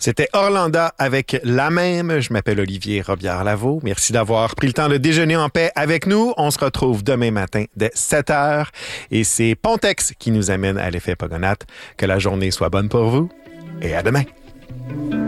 C'était Orlanda avec La Même. Je m'appelle Olivier Robillard-Lavaux. Merci d'avoir pris le temps de déjeuner en paix avec nous. On se retrouve demain matin dès 7 heures. Et c'est Pontex qui nous amène à l'effet Pogonates. Que la journée soit bonne pour vous et à demain.